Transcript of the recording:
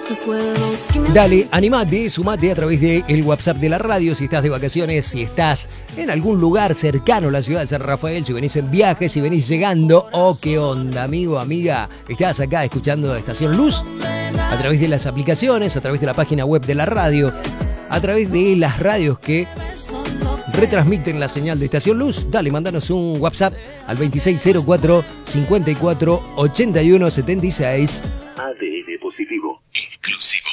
Dale, animate, sumate a través del WhatsApp de la radio si estás de vacaciones, si estás en algún lugar cercano a la ciudad de San Rafael, si venís en viaje, si venís llegando, o qué onda, amigo, amiga, estás acá escuchando Estación Luz a través de las aplicaciones, a través de la página web de la radio, a través de las radios que retransmiten la señal de Estación Luz. Dale, mandanos un WhatsApp al 2604 54 81 76. ADN positivo. Inclusivo.